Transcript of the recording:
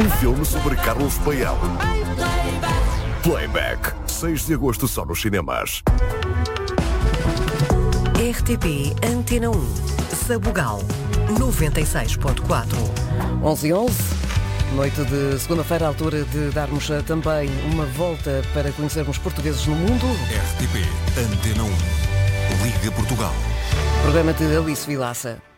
Um filme sobre Carlos Paião. Playback, 6 de agosto só nos cinemas. RTP Antena 1, Sabugal, 96.4. 11h11, noite de segunda-feira, à altura de darmos também uma volta para conhecermos portugueses no mundo. RTP Antena 1, Liga Portugal. Programa de Alice Vilaça.